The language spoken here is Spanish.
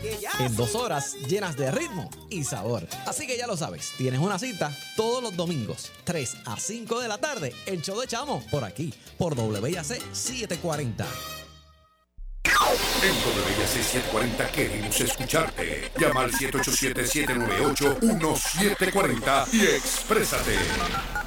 en 2 horas llenas de ritmo y sabor. Así que ya lo sabes, tienes una cita todos los domingos, 3 a 5 de la tarde, el show de Chamo, por aquí, por WIAC 740. En WIAC 740 queremos escucharte. Llama al 787-798-1740 y exprésate.